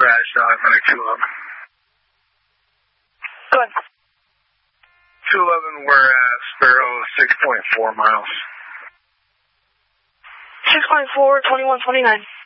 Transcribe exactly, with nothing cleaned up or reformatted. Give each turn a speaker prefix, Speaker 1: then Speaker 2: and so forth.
Speaker 1: dispatch, uh, Medic two eleven.
Speaker 2: Go ahead.
Speaker 1: two eleven, we're at Sparrow, six point four miles.
Speaker 2: six point four, twenty-one twenty-nine.